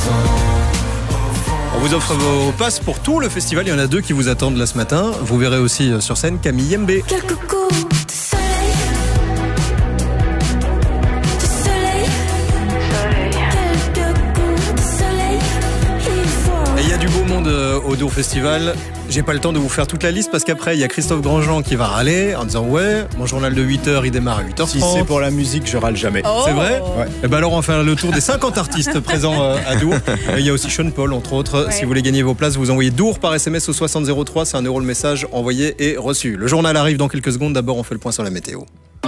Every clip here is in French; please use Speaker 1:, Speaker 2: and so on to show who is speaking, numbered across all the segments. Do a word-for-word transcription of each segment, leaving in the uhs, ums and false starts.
Speaker 1: On vous offre vos passes pour tout le festival. Il y en a deux qui vous attendent là ce matin. Vous verrez aussi sur scène Camille M B.
Speaker 2: Quelques coups de soleil, de soleil, quelques coups de soleil, il faut.
Speaker 1: Et il y a du beau monde au Dour Festival. J'ai pas le temps de vous faire toute la liste parce qu'après il y a Christophe Grandjean qui va râler en disant ouais, mon journal de huit heures il démarre à huit heures trente.
Speaker 3: Si c'est pour la musique, je râle jamais.
Speaker 1: Oh, c'est vrai?
Speaker 3: Ouais.
Speaker 1: Et ben alors on va faire le tour des cinquante artistes présents à Dour. Et il y a aussi Sean Paul entre autres. Ouais. Si vous voulez gagner vos places, vous envoyez Dour par S M S au soixante zéro trois, c'est un euro le message envoyé et reçu. Le journal arrive dans quelques secondes. D'abord on fait le point sur la météo.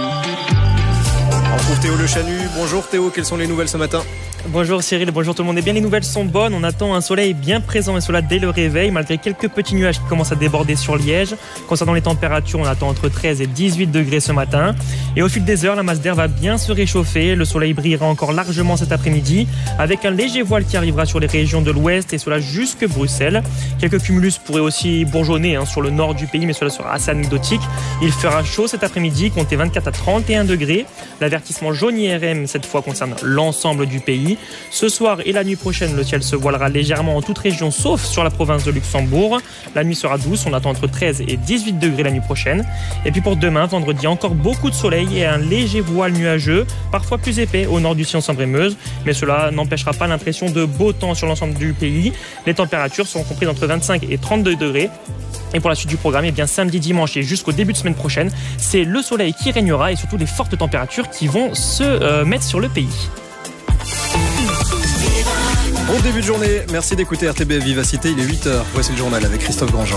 Speaker 1: On retrouve Théo Le Chanu. Bonjour Théo, quelles sont les nouvelles ce matin?
Speaker 4: Bonjour Cyril, bonjour tout le monde. Eh bien, les nouvelles sont bonnes. On attend un soleil bien présent et cela dès le réveil, malgré quelques petits nuages qui commencent à déborder sur Liège. Concernant les températures, on attend entre treize et dix-huit degrés ce matin. Et au fil des heures, la masse d'air va bien se réchauffer. Le soleil brillera encore largement cet après-midi, avec un léger voile qui arrivera sur les régions de l'ouest et cela jusque Bruxelles. Quelques cumulus pourraient aussi bourgeonner hein, sur le nord du pays, mais cela sera assez anecdotique. Il fera chaud cet après-midi, comptez vingt-quatre à trente et un degrés. L'avertissement jaune I R M cette fois concerne l'ensemble du pays. Ce soir et la nuit prochaine, le ciel se voilera légèrement en toute région, sauf sur la province de Luxembourg. La nuit sera douce, on attend entre treize et dix-huit degrés la nuit prochaine. Et puis pour demain, vendredi, encore beaucoup de soleil et un léger voile nuageux, parfois plus épais au nord du Sion-Sambre-et-Meuse. Mais cela n'empêchera pas l'impression de beau temps sur l'ensemble du pays. Les températures seront comprises entre vingt-cinq et trente-deux degrés. Et pour la suite du programme, eh bien samedi, dimanche et jusqu'au début de semaine prochaine, c'est le soleil qui régnera et surtout les fortes températures qui vont se euh, mettre sur le pays.
Speaker 1: Bon début de journée, merci d'écouter R T B F Vivacité, il est huit heures. Voici le journal avec Christophe Grandjean.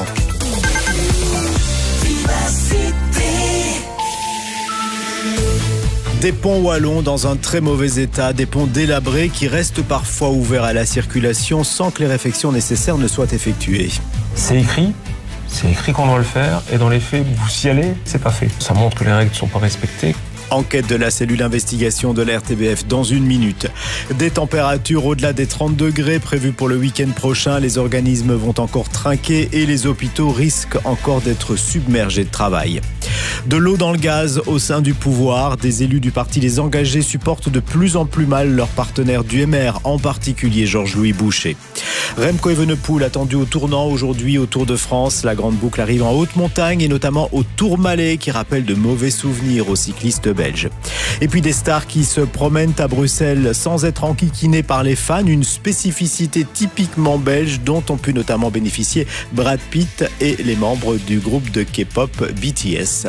Speaker 3: Des ponts wallons dans un très mauvais état, des ponts délabrés qui restent parfois ouverts à la circulation sans que les réfections nécessaires ne soient effectuées.
Speaker 5: C'est écrit, c'est écrit qu'on doit le faire et dans les faits, vous y allez, c'est pas fait. Ça montre que les règles ne sont pas respectées.
Speaker 3: Enquête de la cellule investigation de la R T B F dans une minute. Des températures au-delà des trente degrés prévues pour le week-end prochain. Les organismes vont encore trinquer et les hôpitaux risquent encore d'être submergés de travail. De l'eau dans le gaz au sein du pouvoir. Des élus du parti Les Engagés supportent de plus en plus mal leur partenaire du M R, en particulier Georges-Louis Boucher. Remco Evenepoel attendu au tournant aujourd'hui au Tour de France. La grande boucle arrive en haute montagne et notamment au Tourmalet qui rappelle de mauvais souvenirs aux cyclistes belges. Et puis des stars qui se promènent à Bruxelles sans être enquiquinés par les fans, une spécificité typiquement belge dont ont pu notamment bénéficier Brad Pitt et les membres du groupe de K-pop B T S.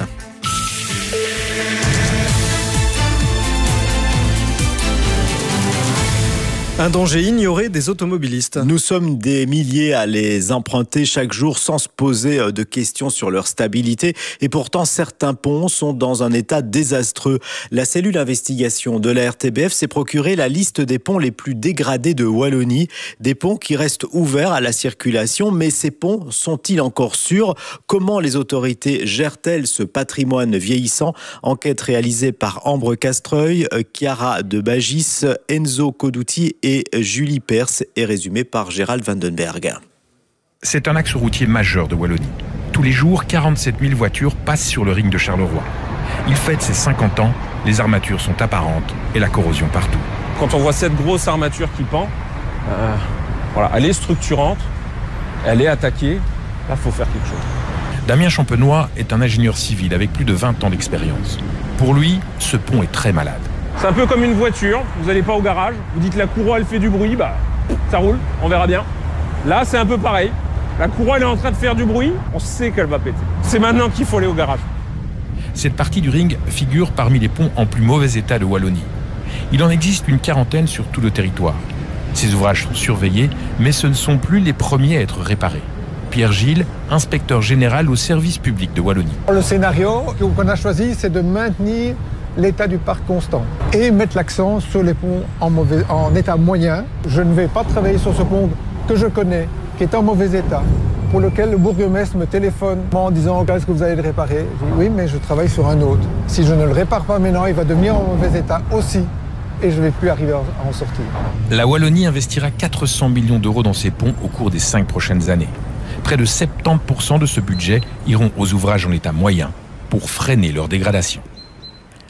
Speaker 1: Un danger ignoré des automobilistes.
Speaker 3: Nous sommes des milliers à les emprunter chaque jour sans se poser de questions sur leur stabilité. Et pourtant, certains ponts sont dans un état désastreux. La cellule investigation de la R T B F s'est procuré la liste des ponts les plus dégradés de Wallonie. Des ponts qui restent ouverts à la circulation. Mais ces ponts sont-ils encore sûrs? Comment les autorités gèrent-elles ce patrimoine vieillissant? Enquête réalisée par Ambre Castreuil, Chiara de Bagis, Enzo Codouti et Julie Perse est résumée par Gérald Vandenberg.
Speaker 6: C'est un axe routier majeur de Wallonie. Tous les jours, quarante-sept mille voitures passent sur le ring de Charleroi. Il fête ses cinquante ans, les armatures sont apparentes et la corrosion partout.
Speaker 5: Quand on voit cette grosse armature qui pend, euh, voilà, elle est structurante, elle est attaquée, là il faut faire quelque chose.
Speaker 6: Damien Champenois est un ingénieur civil avec plus de vingt ans d'expérience. Pour lui, ce pont est très malade.
Speaker 5: C'est un peu comme une voiture, vous n'allez pas au garage, vous dites la courroie elle fait du bruit, bah ça roule, on verra bien. Là c'est un peu pareil, la courroie elle est en train de faire du bruit, on sait qu'elle va péter. C'est maintenant qu'il faut aller au garage.
Speaker 6: Cette partie du ring figure parmi les ponts en plus mauvais état de Wallonie. Il en existe une quarantaine sur tout le territoire. Ces ouvrages sont surveillés, mais ce ne sont plus les premiers à être réparés. Pierre Gilles, inspecteur général au service public de Wallonie.
Speaker 7: Le scénario qu'on a choisi, c'est de maintenir l'état du parc constant et mettre l'accent sur les ponts en, mauvais, en état moyen. Je ne vais pas travailler sur ce pont que je connais, qui est en mauvais état, pour lequel le bourgmestre me téléphone en disant « Est-ce que vous allez le réparer ?» Je dis « Oui, mais je travaille sur un autre. Si je ne le répare pas maintenant, il va devenir en mauvais état aussi. » Et je ne vais plus arriver à en sortir.
Speaker 6: La Wallonie investira quatre cents millions d'euros dans ces ponts au cours des cinq prochaines années. Près de soixante-dix pour cent de ce budget iront aux ouvrages en état moyen pour freiner leur dégradation.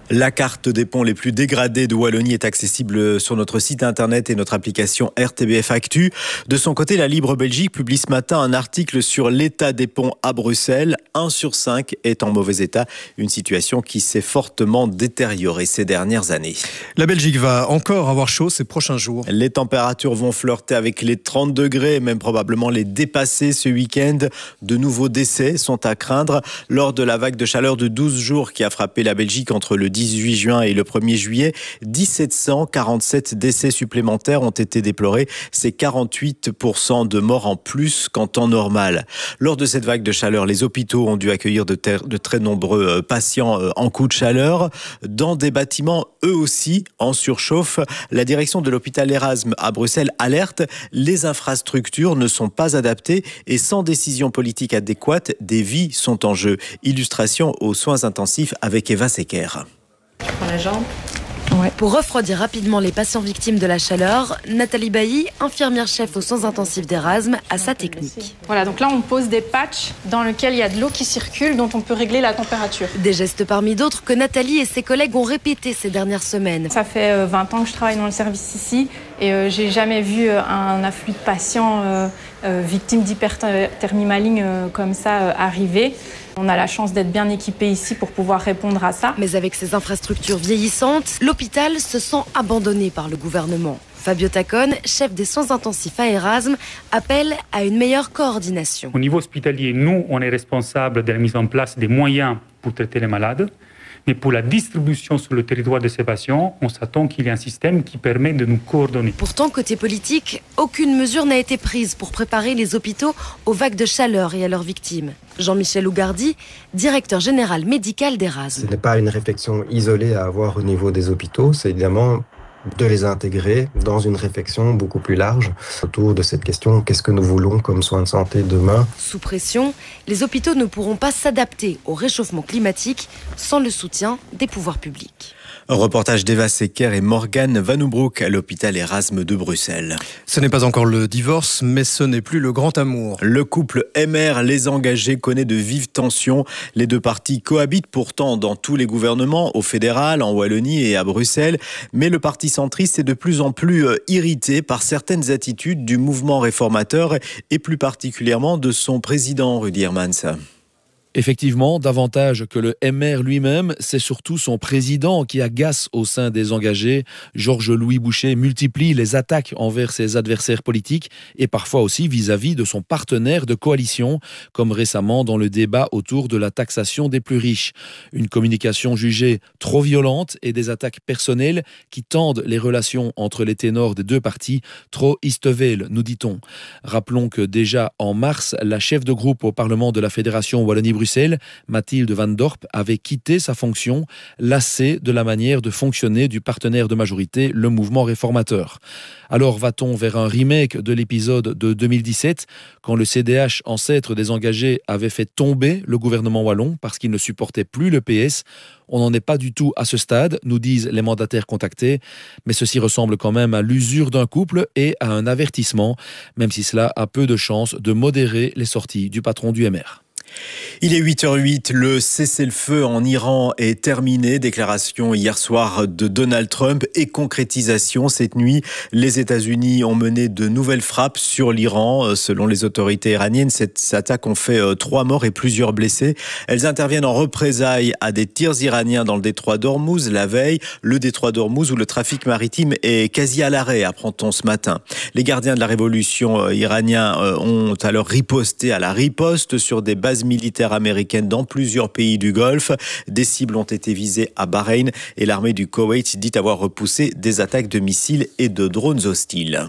Speaker 3: La carte des ponts les plus dégradés de Wallonie est accessible sur notre site internet et notre application R T B F Actu. De son côté, la Libre Belgique publie ce matin un article sur l'état des ponts à Bruxelles. Un sur cinq est en mauvais état, une situation qui s'est fortement détériorée ces dernières années.
Speaker 1: La Belgique va encore avoir chaud ces prochains jours.
Speaker 3: Les températures vont flirter avec les trente degrés, même probablement les dépasser ce week-end. De nouveaux décès sont à craindre lors de la vague de chaleur de douze jours qui a frappé la Belgique entre le dix-huit juin et le premier juillet. mille sept cent quarante-sept décès supplémentaires ont été déplorés. C'est quarante-huit pour cent de morts en plus qu'en temps normal. Lors de cette vague de chaleur, les hôpitaux ont dû accueillir de, ter- de très nombreux patients en coup de chaleur. Dans des bâtiments, eux aussi, en surchauffe. La direction de l'hôpital Erasme à Bruxelles alerte. Les infrastructures ne sont pas adaptées et sans décision politique adéquate, des vies sont en jeu. Illustration aux soins intensifs avec Eva Secker.
Speaker 8: Je prends la jambe. Ouais. Pour refroidir rapidement les patients victimes de la chaleur, Nathalie Bailly, infirmière chef aux soins intensifs d'Erasme, a sa technique.
Speaker 9: Voilà, donc là on pose des patchs dans lesquels il y a de l'eau qui circule, dont on peut régler la température.
Speaker 8: Des gestes parmi d'autres que Nathalie et ses collègues ont répétés ces dernières semaines.
Speaker 9: Ça fait vingt ans que je travaille dans le service ici et euh, j'ai jamais vu un afflux de patients euh, euh, victimes d'hyperthermie maligne euh, comme ça euh, arriver. On a la chance d'être bien équipés ici pour pouvoir répondre à ça.
Speaker 8: Mais avec ces infrastructures vieillissantes, l'hôpital se sent abandonné par le gouvernement. Fabio Tacone, chef des soins intensifs à Erasme, appelle à une meilleure coordination.
Speaker 10: Au niveau hospitalier, nous, on est responsable de la mise en place des moyens pour traiter les malades. Mais pour la distribution sur le territoire de ces patients, on s'attend qu'il y ait un système qui permet de nous coordonner.
Speaker 8: Pourtant, côté politique, aucune mesure n'a été prise pour préparer les hôpitaux aux vagues de chaleur et à leurs victimes. Jean-Michel Ougardi, directeur général médical d'Erasme.
Speaker 11: Ce n'est pas une réflexion isolée à avoir au niveau des hôpitaux, c'est évidemment de les intégrer dans une réflexion beaucoup plus large autour de cette question, qu'est-ce que nous voulons comme soins de santé demain ?
Speaker 8: Sous pression, les hôpitaux ne pourront pas s'adapter au réchauffement climatique sans le soutien des pouvoirs publics.
Speaker 3: Un reportage d'Eva Secker et Morgane Vanoubroek à l'hôpital Erasme de Bruxelles.
Speaker 1: Ce n'est pas encore le divorce, mais ce n'est plus le grand amour.
Speaker 3: Le couple M R Les Engagés connaît de vives tensions. Les deux partis cohabitent pourtant dans tous les gouvernements, au fédéral, en Wallonie et à Bruxelles. Mais le parti centriste est de plus en plus irrité par certaines attitudes du mouvement réformateur et plus particulièrement de son président, Rudy Hermans.
Speaker 12: Effectivement, davantage que le M R lui-même, c'est surtout son président qui agace au sein des engagés. Georges-Louis Boucher multiplie les attaques envers ses adversaires politiques et parfois aussi vis-à-vis de son partenaire de coalition, comme récemment dans le débat autour de la taxation des plus riches. Une communication jugée trop violente et des attaques personnelles qui tendent les relations entre les ténors des deux partis trop istevelles, nous dit-on. Rappelons que déjà en mars, la chef de groupe au Parlement de la Fédération Wallonie-Bruxelles, Mathilde Van Dorp, avait quitté sa fonction, lassée de la manière de fonctionner du partenaire de majorité, le mouvement réformateur. Alors va-t-on vers un remake de l'épisode de deux mille dix-sept, quand le C D H, ancêtre des engagés, avait fait tomber le gouvernement wallon parce qu'il ne supportait plus le P S? On n'en est pas du tout à ce stade, nous disent les mandataires contactés, mais ceci ressemble quand même à l'usure d'un couple et à un avertissement, même si cela a peu de chances de modérer les sorties du patron du M R.
Speaker 3: Il est huit heures huit, le cessez-le-feu en Iran est terminé. Déclaration hier soir de Donald Trump et concrétisation cette nuit. Les États-Unis ont mené de nouvelles frappes sur l'Iran. Selon les autorités iraniennes, cette attaque ont fait trois morts et plusieurs blessés. Elles interviennent en représailles à des tirs iraniens dans le détroit d'Ormuz la veille. Le détroit d'Ormuz où le trafic maritime est quasi à l'arrêt, apprend-on ce matin. Les gardiens de la révolution iraniens ont alors riposté à la riposte sur des bases militaires américaines dans plusieurs pays du Golfe. Des cibles ont été visées à Bahreïn et l'armée du Koweït dit avoir repoussé des attaques de missiles et de drones hostiles.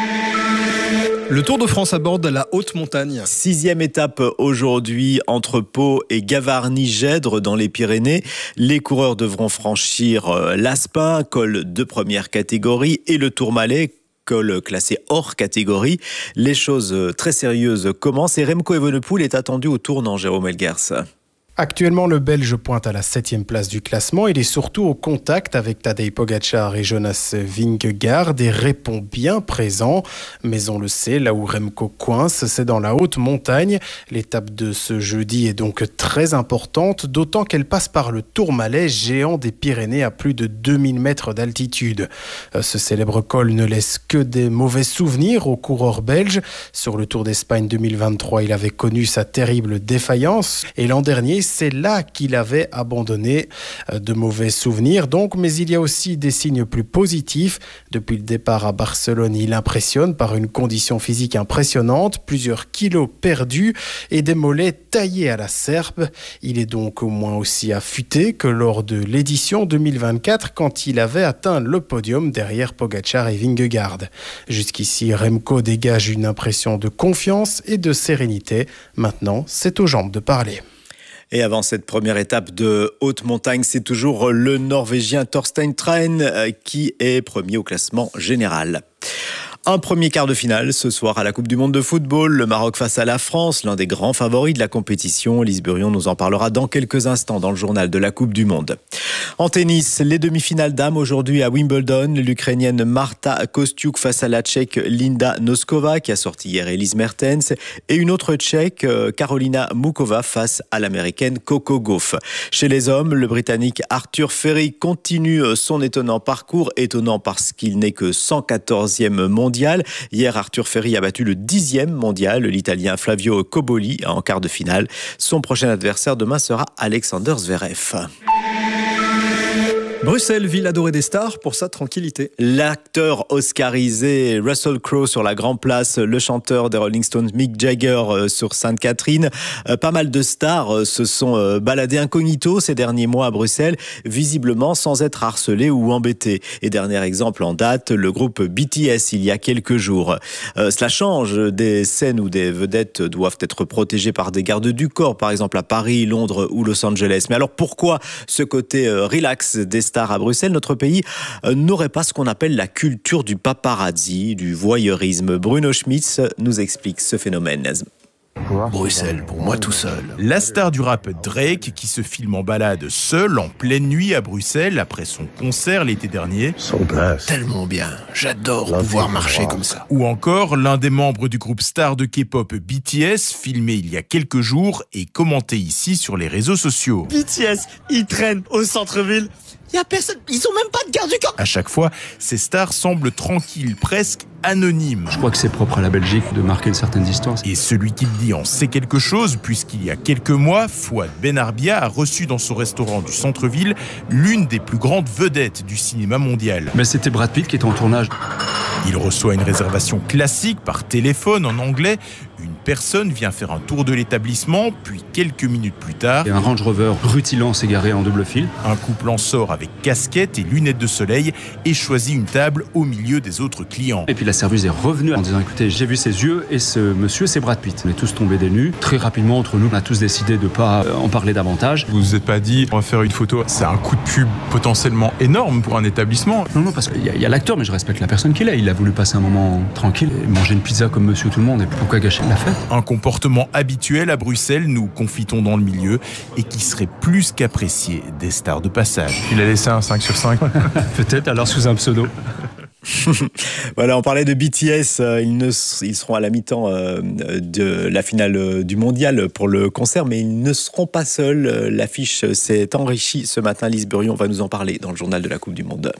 Speaker 1: Le Tour de France aborde la haute montagne.
Speaker 3: Sixième étape aujourd'hui entre Pau et Gavarnie-Gèdre dans les Pyrénées. Les coureurs devront franchir l'Aspin, col de première catégorie, et le Tourmalet, col classé hors catégorie. Les choses très sérieuses commencent et Remco Evenepoel est attendu au tournant, Jérôme Elgers.
Speaker 13: Actuellement, le Belge pointe à la septième place du classement. Il est surtout au contact avec Tadej Pogačar et Jonas Vingegaard et répond bien présent. Mais on le sait, là où Remco coince, c'est dans la haute montagne. L'étape de ce jeudi est donc très importante, d'autant qu'elle passe par le Tourmalet, géant des Pyrénées à plus de deux mille mètres d'altitude. Ce célèbre col ne laisse que des mauvais souvenirs aux coureurs belges. Sur le Tour d'Espagne deux mille vingt-trois, il avait connu sa terrible défaillance et l'an dernier, c'est là qu'il avait abandonné. De mauvais souvenirs donc, mais il y a aussi des signes plus positifs. Depuis le départ à Barcelone, il impressionne par une condition physique impressionnante, plusieurs kilos perdus et des mollets taillés à la serpe. Il est donc au moins aussi affûté que lors de l'édition deux mille vingt-quatre, quand il avait atteint le podium derrière Pogačar et Vingegaard. Jusqu'ici, Remco dégage une impression de confiance et de sérénité. Maintenant, c'est aux jambes de parler.
Speaker 3: Et avant cette première étape de haute montagne, c'est toujours le Norvégien Thorstein Træn qui est premier au classement général. Un premier quart de finale ce soir à la Coupe du Monde de football. Le Maroc face à la France, l'un des grands favoris de la compétition. Lise Burion nous en parlera dans quelques instants dans le journal de la Coupe du Monde. En tennis, les demi-finales dames aujourd'hui à Wimbledon. L'Ukrainienne Marta Kostyuk face à la Tchèque Linda Noskova qui a sorti hier Elise Mertens. Et une autre Tchèque, Karolina Mukova face à l'Américaine Coco Gauff. Chez les hommes, le Britannique Arthur Ferry continue son étonnant parcours. Étonnant parce qu'il n'est que cent quatorzième mondial. Hier, Arthur Ferry a battu le dixième mondial, l'Italien Flavio Cobolli en quart de finale. Son prochain adversaire demain sera Alexander Zverev.
Speaker 1: Bruxelles, ville adorée des stars pour sa tranquillité.
Speaker 3: L'acteur oscarisé Russell Crowe sur la Grand Place, le chanteur des Rolling Stones Mick Jagger sur Sainte-Catherine. Pas mal de stars se sont baladées incognito ces derniers mois à Bruxelles, visiblement sans être harcelés ou embêtés. Et dernier exemple en date, le groupe B T S il y a quelques jours. Euh, cela change, des scènes où des vedettes doivent être protégées par des gardes du corps, par exemple à Paris, Londres ou Los Angeles. Mais alors pourquoi ce côté euh, relax des stars à Bruxelles? Notre pays euh, n'aurait pas ce qu'on appelle la culture du paparazzi, du voyeurisme. Bruno Schmitz nous explique ce phénomène.
Speaker 14: Bruxelles, pour moi tout seul. La star du rap Drake qui se filme en balade seul en pleine nuit à Bruxelles après son concert l'été dernier. Son place. Tellement bien. J'adore pouvoir marcher comme ça. Ou encore l'un des membres du groupe star de K-pop B T S filmé il y a quelques jours et commenté ici sur les réseaux sociaux.
Speaker 15: B T S, ils traînent au centre-ville. Il y a personne, ils ont même pas de garde du corps.
Speaker 14: À chaque fois, ces stars semblent tranquilles, presque anonymes.
Speaker 16: Je crois que c'est propre à la Belgique de marquer une certaine distance.
Speaker 14: Et celui qui le dit en sait quelque chose, puisqu'il y a quelques mois, Fouad Benarbia a reçu dans son restaurant du centre-ville l'une des plus grandes vedettes du cinéma mondial.
Speaker 16: Mais c'était Brad Pitt qui était en tournage.
Speaker 14: Il reçoit une réservation classique par téléphone en anglais. Une personne vient faire un tour de l'établissement, puis quelques minutes plus tard...
Speaker 16: Et un Range Rover rutilant s'est garé en double fil.
Speaker 14: Un couple en sort avec casquette et lunettes de soleil et choisit une table au milieu des autres clients.
Speaker 16: Et puis la serveuse est revenue en disant, écoutez, j'ai vu ses yeux et ce monsieur, c'est Brad Pitt. On est tous tombés des nues. Très rapidement, entre nous, on a tous décidé de ne pas en parler davantage.
Speaker 6: Vous vous êtes pas dit, on va faire une photo. C'est un coup de pub potentiellement énorme pour un établissement.
Speaker 16: Non, non, parce qu'il y a, y a l'acteur, mais je respecte la personne qu'il est. Il a voulu passer un moment tranquille et manger une pizza comme monsieur tout le monde. Et pourquoi gâcher la fête?
Speaker 14: Un comportement habituel à Bruxelles, nous confitons dans le milieu, et qui serait plus qu'apprécié des stars de passage.
Speaker 6: Il a laissé un cinq sur cinq.
Speaker 16: Peut-être, alors sous un pseudo.
Speaker 3: Voilà, on parlait de B T S, ils, ne, ils seront à la mi-temps de la finale du mondial pour le concert, mais ils ne seront pas seuls. L'affiche s'est enrichie ce matin. Lise Burion va nous en parler dans le journal de la Coupe du Monde.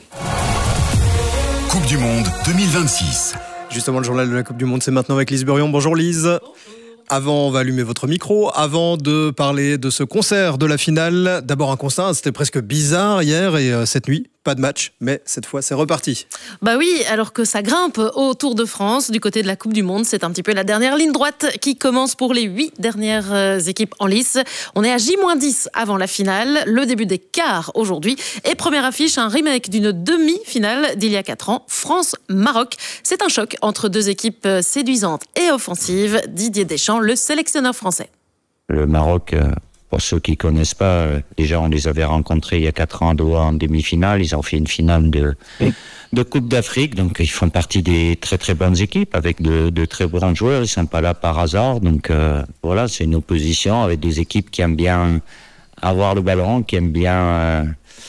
Speaker 17: Coupe du Monde deux mille vingt-six.
Speaker 1: Justement, le journal de la Coupe du Monde, c'est maintenant avec Lise Burion. Bonjour Lise. Avant, on va allumer votre micro. Avant de parler de ce concert de la finale, d'abord un constat, c'était presque bizarre hier et euh, cette nuit, pas de match, mais cette fois c'est reparti.
Speaker 18: Bah oui, alors que ça grimpe au Tour de France, du côté de la Coupe du Monde, c'est un petit peu la dernière ligne droite qui commence pour les huit dernières euh, équipes en lice. On est à J moins dix avant la finale, le début des quarts aujourd'hui. Et première affiche, un remake d'une demi-finale d'il y a quatre ans, France-Maroc. C'est un choc entre deux équipes séduisantes et offensives. Didier Deschamps, le sélectionneur français.
Speaker 19: Le Maroc... Euh... Pour ceux qui ne connaissent pas, déjà on les avait rencontrés il y a quatre ans à Doha en demi-finale. Ils ont fait une finale de, de Coupe d'Afrique. Donc ils font partie des très très bonnes équipes avec de, de très bons joueurs. Ils ne sont pas là par hasard. Donc euh, voilà, c'est une opposition avec des équipes qui aiment bien avoir le ballon, qui aime bien euh,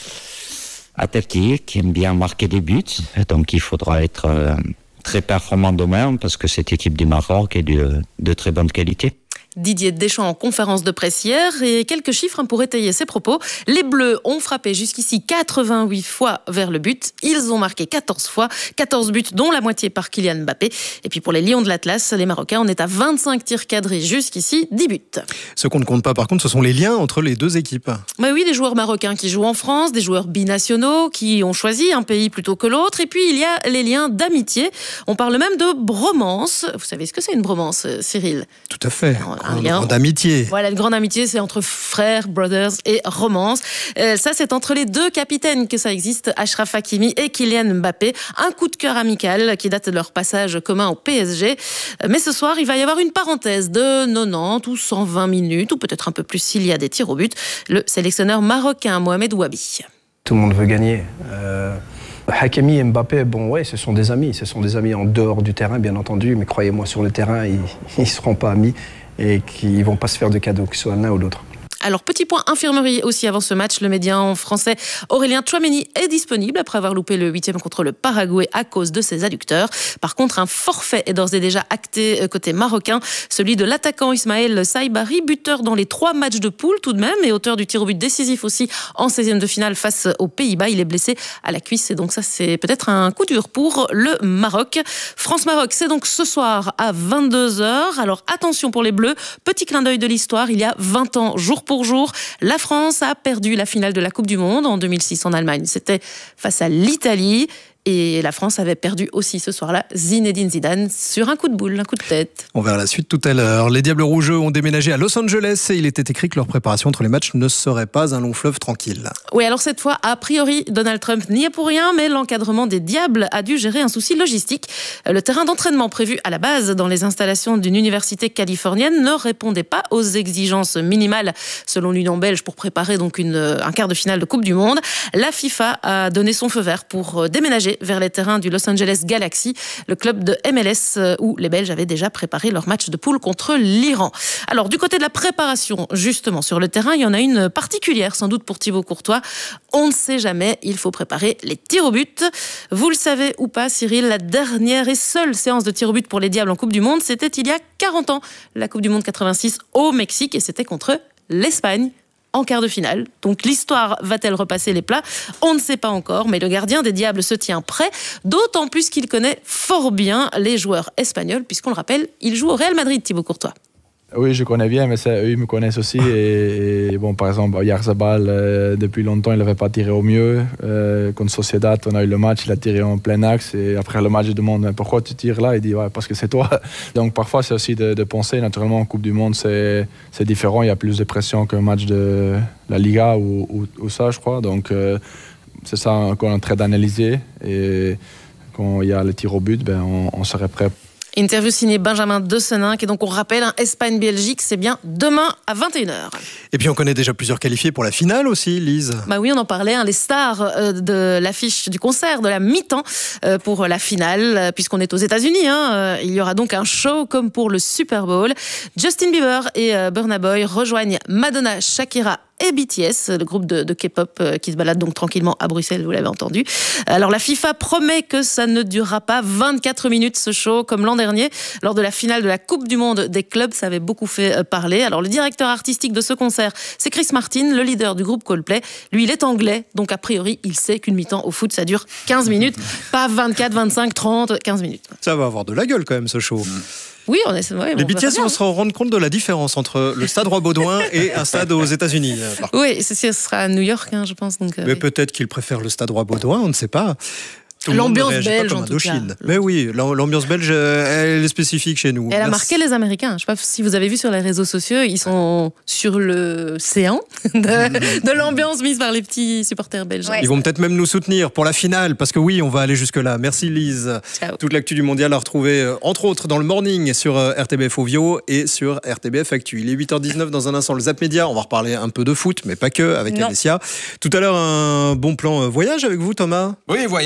Speaker 19: attaquer, qui aime bien marquer des buts. Donc il faudra être euh, très performant demain parce que cette équipe du Maroc est de, de très bonne qualité.
Speaker 18: Didier Deschamps en conférence de presse hier et quelques chiffres pour étayer ses propos. Les Bleus ont frappé jusqu'ici quatre-vingt-huit fois vers le but. Ils ont marqué quatorze fois, quatorze buts dont la moitié par Kylian Mbappé. Et puis pour les Lions de l'Atlas, les Marocains, on est à vingt-cinq tirs cadrés jusqu'ici, dix buts.
Speaker 1: Ce qu'on ne compte pas par contre, ce sont les liens entre les deux équipes.
Speaker 18: Bah oui, des joueurs marocains qui jouent en France, des joueurs binationaux qui ont choisi un pays plutôt que l'autre. Et puis il y a les liens d'amitié. On parle même de bromance. Vous savez ce que c'est une bromance, Cyril ?
Speaker 1: Tout à fait.
Speaker 18: Un
Speaker 1: Une
Speaker 18: lien.
Speaker 1: grande amitié.
Speaker 18: Voilà, une grande amitié, c'est entre frères, brothers et romance. Euh, ça, c'est entre les deux capitaines que ça existe, Achraf Hakimi et Kylian Mbappé. Un coup de cœur amical qui date de leur passage commun au P S G. Euh, mais ce soir, il va y avoir une parenthèse de quatre-vingt-dix ou cent vingt minutes, ou peut-être un peu plus s'il y a des tirs au but. Le sélectionneur marocain Mohamed Ouabi.
Speaker 20: Tout le monde veut gagner. Euh... Hakimi et Mbappé, bon ouais, ce sont des amis. Ce sont des amis en dehors du terrain, bien entendu. Mais croyez-moi, sur le terrain, ils ne seront pas amis et qu'ils ne vont pas se faire de cadeaux, que ce soit l'un ou l'autre.
Speaker 18: Alors, petit point infirmerie aussi avant ce match. Le médian français Aurélien Tchouameni est disponible après avoir loupé le huitième contre le Paraguay à cause de ses adducteurs. Par contre, un forfait est d'ores et déjà acté côté marocain. Celui de l'attaquant Ismaël Saïbari, buteur dans les trois matchs de poule tout de même et auteur du tir au but décisif aussi en seizième de finale face aux Pays-Bas. Il est blessé à la cuisse et donc ça, c'est peut-être un coup dur pour le Maroc. France-Maroc, c'est donc ce soir à vingt-deux heures. Alors, attention pour les Bleus. Petit clin d'œil de l'histoire. Il y a vingt ans, jour pour jour, la France a perdu la finale de la Coupe du Monde en deux mille six en Allemagne. C'était face à l'Italie. Et la France avait perdu aussi ce soir-là Zinedine Zidane sur un coup de boule, un coup de tête.
Speaker 1: On verra la suite tout à l'heure. Les Diables Rouges ont déménagé à Los Angeles et il était écrit que leur préparation entre les matchs ne serait pas un long fleuve tranquille.
Speaker 18: Oui, alors cette fois, a priori, Donald Trump n'y est pour rien, mais l'encadrement des Diables a dû gérer un souci logistique. Le terrain d'entraînement prévu à la base dans les installations d'une université californienne ne répondait pas aux exigences minimales selon l'Union belge pour préparer donc une, un quart de finale de Coupe du Monde. La FIFA a donné son feu vert pour déménager vers les terrains du Los Angeles Galaxy, le club de M L S où les Belges avaient déjà préparé leur match de poule contre l'Iran. Alors, du côté de la préparation, justement, sur le terrain, il y en a une particulière, sans doute pour Thibaut Courtois. On ne sait jamais, il faut préparer les tirs au but. Vous le savez ou pas, Cyril, la dernière et seule séance de tirs au but pour les Diables en Coupe du Monde, c'était il y a quarante ans, la Coupe du Monde quatre-vingt-six au Mexique, et c'était contre l'Espagne. En quart de finale. Donc l'histoire va-t-elle repasser les plats ? On ne sait pas encore, mais le gardien des Diables se tient prêt, d'autant plus qu'il connaît fort bien les joueurs espagnols, puisqu'on le rappelle, il joue au Real Madrid, Thibaut Courtois.
Speaker 21: Oui, je connais bien, mais ça, eux, ils me connaissent aussi. Et, et bon, par exemple, Oyarzabal, euh, depuis longtemps, il n'avait pas tiré au mieux. Euh, contre Sociedad, on a eu le match, il a tiré en plein axe. Et après le match, je demande pourquoi tu tires là. Il dit ouais, parce que c'est toi. Donc parfois, c'est aussi de, de penser. Naturellement, en Coupe du Monde, c'est, c'est différent. Il y a plus de pression qu'un match de la Liga ou, ou, ou ça, je crois. Donc euh, c'est ça qu'on est en train d'analyser. Et quand il y a le tir au but, ben, on, on serait prêt.
Speaker 18: Interview signée Benjamin De Seninck. Et donc, on rappelle, un Espagne-Belgique, c'est bien demain à vingt et une heures.
Speaker 1: Et puis, on connaît déjà plusieurs qualifiés pour la finale aussi, Lise.
Speaker 18: Bah oui, on en parlait, hein, les stars euh, de l'affiche du concert, de la mi-temps euh, pour la finale, euh, puisqu'on est aux États-Unis. Hein, euh, il y aura donc un show comme pour le Super Bowl. Justin Bieber et euh, Burna Boy rejoignent Madonna, Shakira et B T S, le groupe de, de K-pop euh, qui se balade donc tranquillement à Bruxelles, vous l'avez entendu. Alors la FIFA promet que ça ne durera pas vingt-quatre minutes ce show, comme l'an dernier, lors de la finale de la Coupe du Monde des clubs, ça avait beaucoup fait euh, parler. Alors le directeur artistique de ce concert, c'est Chris Martin, le leader du groupe Coldplay. Lui, il est anglais, donc a priori, il sait qu'une mi-temps au foot, ça dure quinze minutes, pas vingt-quatre, vingt-cinq, trente, quinze minutes.
Speaker 1: Ça va avoir de la gueule quand même, ce show.
Speaker 18: Oui, on est. Ouais,
Speaker 1: les B T S vont se rendre compte de la différence entre le stade Roi-Baudouin et un stade aux États-Unis.
Speaker 18: Oui, ce sera à New York, hein, je pense. Donc,
Speaker 1: Mais oui. Peut-être qu'ils préfèrent le stade Roi-Baudouin, on ne sait pas. Tout
Speaker 18: l'ambiance belge, en tout cas.
Speaker 1: Mais oui, l'ambiance belge, elle est spécifique chez nous.
Speaker 18: Elle a marqué les Américains. Je ne sais pas si vous avez vu sur les réseaux sociaux, ils sont sur le séant de, de l'ambiance mise par les petits supporters belges.
Speaker 1: Ouais. Ils vont peut-être même nous soutenir pour la finale, parce que oui, on va aller jusque-là. Merci Lise.
Speaker 18: Ciao. Toute
Speaker 1: l'actu du mondial à retrouver, entre autres, dans le morning sur R T B F Ovio et sur R T B F Actu. Il est huit heures dix-neuf dans un instant, le Zap Média. On va reparler un peu de foot, mais pas que, avec Alessia. Tout à l'heure, un bon plan voyage avec vous, Thomas ?
Speaker 22: Oui, voyage, on va pas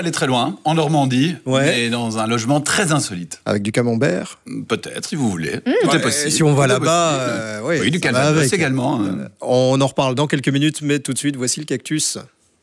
Speaker 2: aller très loin, en Normandie,
Speaker 1: ouais.
Speaker 2: mais dans un logement très insolite.
Speaker 1: Avec du camembert?
Speaker 2: Peut-être, si vous voulez.
Speaker 1: Mmh.
Speaker 2: Tout
Speaker 1: ouais,
Speaker 2: est possible.
Speaker 1: Si on va là-bas, euh, oui,
Speaker 2: oui, du calvados également.
Speaker 1: Euh, on en reparle dans quelques minutes, mais tout de suite, voici le cactus.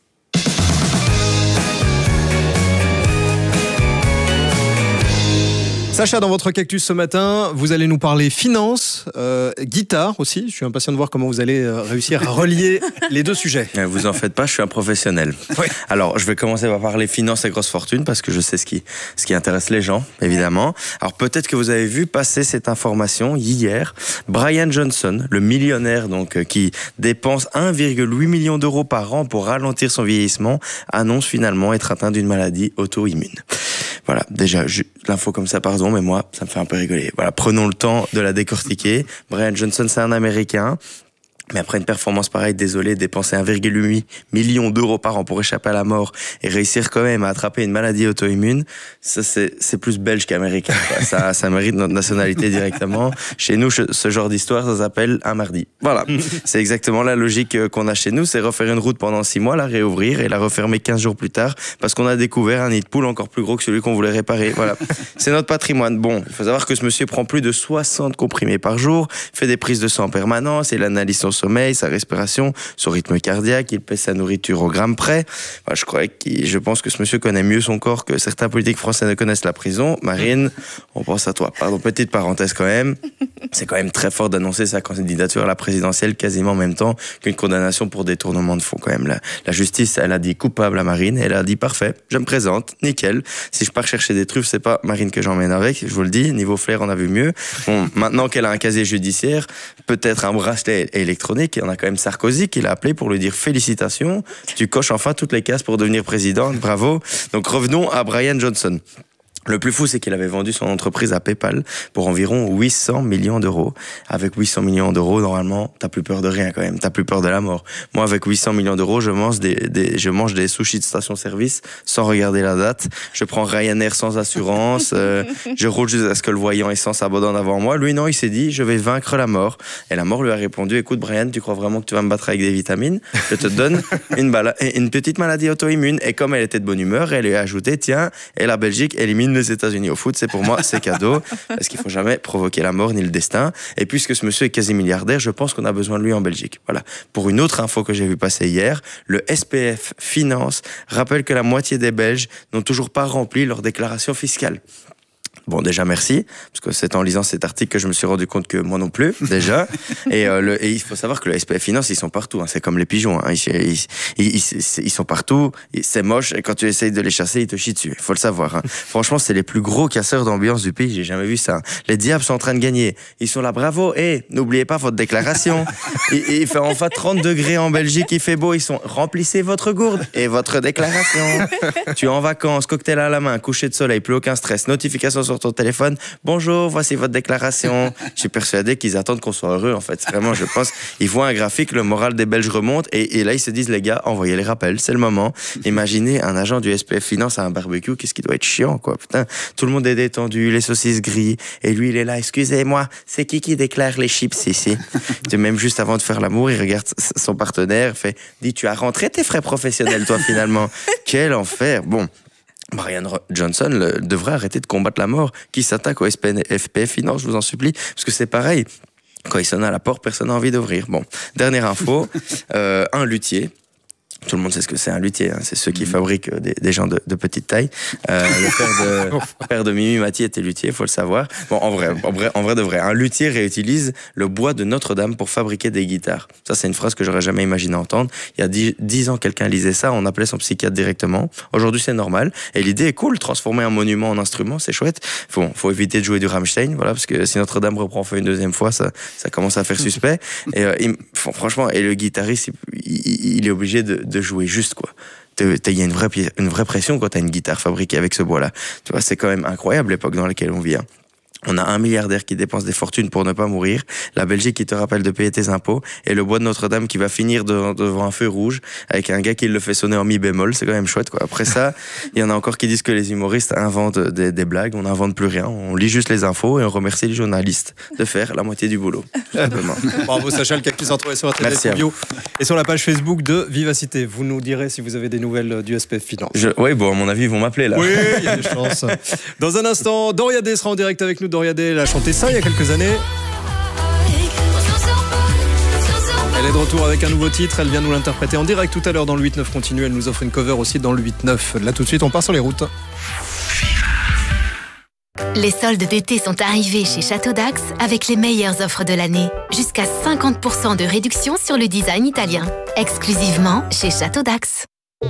Speaker 1: Sacha, dans votre cactus ce matin, vous allez nous parler finance, euh, guitare aussi. Je suis impatient de voir comment vous allez euh, réussir à relier les deux sujets.
Speaker 22: Vous en faites pas, je suis un professionnel. Oui. Alors, je vais commencer par parler finance et grosse fortune parce que je sais ce qui, ce qui intéresse les gens, évidemment. Alors, peut-être que vous avez vu passer cette information hier. Brian Johnson, le millionnaire donc euh, qui dépense un virgule huit million d'euros par an pour ralentir son vieillissement, annonce finalement être atteint d'une maladie auto-immune. Voilà, déjà, l'info comme ça, pardon, mais moi, ça me fait un peu rigoler. Voilà, prenons le temps de la décortiquer. Brian Johnson, c'est un Américain. Mais après une performance pareille, désolé, dépenser un virgule huit million d'euros par an pour échapper à la mort et réussir quand même à attraper une maladie auto-immune, ça c'est, c'est plus belge qu'américain. ça, ça mérite notre nationalité directement. Chez nous, ce genre d'histoire, ça s'appelle un mardi. Voilà, c'est exactement la logique qu'on a chez nous, c'est refaire une route pendant six mois, la réouvrir et la refermer quinze jours plus tard parce qu'on a découvert un nid de poule encore plus gros que celui qu'on voulait réparer. Voilà, c'est notre patrimoine. Bon, il faut savoir que ce monsieur prend plus de soixante comprimés par jour, fait des prises de sang en permanence et l'analyse son sommeil, sa respiration, son rythme cardiaque, il pèse sa nourriture au gramme près. Enfin, je crois qu'il, je pense que ce monsieur connaît mieux son corps que certains politiques français ne connaissent la prison. Marine, on pense à toi. Pardon, petite parenthèse quand même. C'est quand même très fort d'annoncer sa candidature à la présidentielle quasiment en même temps qu'une condamnation pour détournement de fonds quand même. La, la justice, elle a dit coupable à Marine, elle a dit parfait, je me présente, nickel. Si je pars chercher des truffes, c'est pas Marine que j'emmène avec, je vous le dis, niveau flair, on a vu mieux. Bon, maintenant qu'elle a un casier judiciaire, peut-être un bracelet électronique, et on a quand même Sarkozy qui l'a appelé pour lui dire félicitations, tu coches enfin toutes les cases pour devenir président, bravo. Donc revenons à Brian Johnson. Le plus fou, c'est qu'il avait vendu son entreprise à PayPal pour environ huit cents millions d'euros. Avec huit cents millions d'euros, normalement, t'as plus peur de rien quand même. T'as plus peur de la mort. Moi, avec huit cents millions d'euros, je mange des, des, je mange des sushis de station-service sans regarder la date. Je prends Ryanair sans assurance. Euh, je roule jusqu'à ce que le voyant essence abandonne avant moi. Lui, non, il s'est dit, je vais vaincre la mort. Et la mort lui a répondu, écoute, Brian, tu crois vraiment que tu vas me battre avec des vitamines? Je te donne une, bala- une petite maladie auto-immune. Et comme elle était de bonne humeur, elle lui a ajouté, tiens, et la Belgique élimine les États-Unis au foot, c'est pour moi, c'est cadeau, parce qu'il faut jamais provoquer la mort ni le destin. Et puisque ce monsieur est quasi milliardaire, je pense qu'on a besoin de lui en Belgique. Voilà. Pour une autre info que j'ai vu passer hier, le S P F Finance rappelle que la moitié des Belges n'ont toujours pas rempli leur déclaration fiscale. Bon, déjà, merci, parce que c'est en lisant cet article que je me suis rendu compte que moi non plus, déjà. Et, euh, le, et il faut savoir que le S P F Finance, ils sont partout. Hein, c'est comme les pigeons. Hein, ils, ils, ils, ils, ils sont partout. C'est moche. Et quand tu essayes de les chasser, ils te chient dessus. Il faut le savoir. Hein. Franchement, c'est les plus gros casseurs d'ambiance du pays. J'ai jamais vu ça. Les diables sont en train de gagner. Ils sont là, bravo. Et n'oubliez pas votre déclaration. il, il fait enfin trente degrés en Belgique. Il fait beau. Ils sont, remplissez votre gourde et votre déclaration. Tu es en vacances, cocktail à la main, coucher de soleil, plus aucun stress, notification sur ton téléphone, bonjour, voici votre déclaration. Je suis persuadé qu'ils attendent qu'on soit heureux, en fait. Vraiment, je pense, ils voient un graphique, le moral des Belges remonte, et, et là, ils se disent, les gars, envoyez les rappels, c'est le moment. Imaginez un agent du S P F Finance à un barbecue, qu'est-ce qui doit être chiant, quoi. Putain, tout le monde est détendu, les saucisses grillent, et lui, il est là, excusez-moi, c'est qui qui déclare les chips ici? Même juste avant de faire l'amour, il regarde son partenaire, fait, dis, tu as rentré tes frais professionnels, toi, finalement. Quel enfer. Bon. Brian Johnson le, devrait arrêter de combattre la mort. Qui s'attaque au S P F Finance, je vous en supplie, parce que c'est pareil. Quand il sonne à la porte, personne n'a envie d'ouvrir. Bon, dernière info, euh, un luthier. Tout le monde sait ce que c'est un luthier, hein. C'est ceux qui fabriquent des, des gens de, de petite taille. Euh, le père de, le père de Mimi Mati était luthier, il faut le savoir. Bon, en vrai, en vrai, en vrai de vrai, un luthier réutilise le bois de Notre-Dame pour fabriquer des guitares. Ça, c'est une phrase que j'aurais jamais imaginé entendre. Il y a dix, dix ans, quelqu'un lisait ça, on appelait son psychiatre directement. Aujourd'hui, c'est normal. Et l'idée est cool, transformer un monument en instrument, c'est chouette. Faut, faut éviter de jouer du Rammstein, voilà, parce que si Notre-Dame reprend feu une deuxième fois, ça, ça commence à faire suspect. Et euh, il, franchement, et le guitariste, il, il, il est obligé de de jouer juste, quoi. Il y a une vraie, une vraie pression quand tu as une guitare fabriquée avec ce bois-là. Tu vois, c'est quand même incroyable l'époque dans laquelle on vit. Hein. On a un milliardaire qui dépense des fortunes pour ne pas mourir, la Belgique qui te rappelle de payer tes impôts, et le bois de Notre-Dame qui va finir de, devant un feu rouge avec un gars qui le fait sonner en mi bémol. C'est quand même chouette, quoi. Après ça, il y en a encore qui disent que les humoristes inventent des, des blagues. On n'invente plus rien. On lit juste les infos et on remercie les journalistes de faire la moitié du boulot.
Speaker 1: Bravo Sacha, le cactus en trouvé sur R T B F Bio et sur la page Facebook de Vivacité. Vous nous direz si vous avez des nouvelles du S P F Finance.
Speaker 22: Je, oui, bon, à mon avis, ils vont m'appeler là.
Speaker 1: Oui, il y a des chances. Dans un instant, Doria D sera en direct avec nous. Doria D, elle a chanté ça il y a quelques années. Elle est de retour avec un nouveau titre. Elle vient nous l'interpréter en direct tout à l'heure dans le huit neuf continu. Elle nous offre une cover aussi dans le huit neuf. Là, tout de suite, on part sur les routes.
Speaker 4: Les soldes d'été sont arrivés chez Château d'Ax avec les meilleures offres de l'année. Jusqu'à cinquante pour cent de réduction sur le design italien. Exclusivement chez Château d'Ax.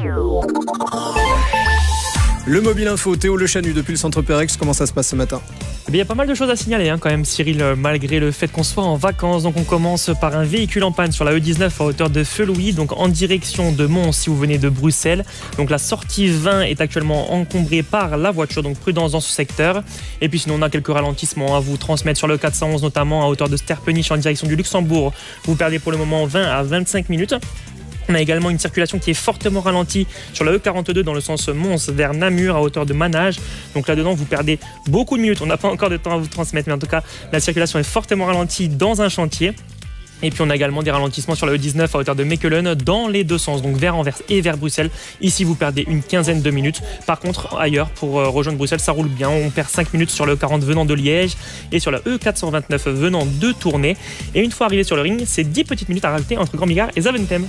Speaker 1: Le Mobile Info, Théo Le Chanu depuis le centre Pérex, comment ça se passe ce matin ?
Speaker 5: Il y a pas mal de choses à signaler hein, quand même Cyril, malgré le fait qu'on soit en vacances. Donc on commence par un véhicule en panne sur la E dix-neuf à hauteur de Feu-Louis, donc en direction de Mons si vous venez de Bruxelles. Donc la sortie vingt est actuellement encombrée par la voiture, donc prudence dans ce secteur. Et puis sinon on a quelques ralentissements à vous transmettre sur le quatre cent onze, notamment à hauteur de Sterpenich en direction du Luxembourg. Vous perdez pour le moment vingt à vingt-cinq minutes. On a également une circulation qui est fortement ralentie sur la E quarante-deux dans le sens Mons vers Namur à hauteur de Manage. Donc là-dedans, vous perdez beaucoup de minutes. On n'a pas encore de temps à vous transmettre, mais en tout cas, la circulation est fortement ralentie dans un chantier. Et puis on a également des ralentissements sur la E dix-neuf à hauteur de Mechelen dans les deux sens, donc vers Anvers et vers Bruxelles. Ici, vous perdez une quinzaine de minutes. Par contre, ailleurs, pour rejoindre Bruxelles, ça roule bien. On perd cinq minutes sur la E quarante venant de Liège et sur la E quatre cent vingt-neuf venant de Tournai. Et une fois arrivé sur le ring, c'est dix petites minutes à rajouter entre Grand-Bigard et Zaventem.